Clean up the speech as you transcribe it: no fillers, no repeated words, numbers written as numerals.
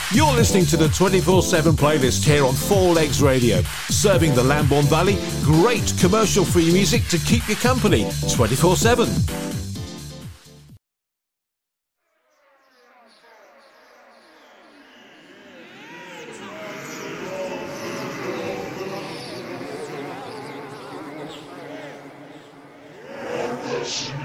You're listening to the 24/7 playlist here on Four Legs Radio, serving the Lambourne Valley. Great commercial-free music to keep you company 24/7. Yes.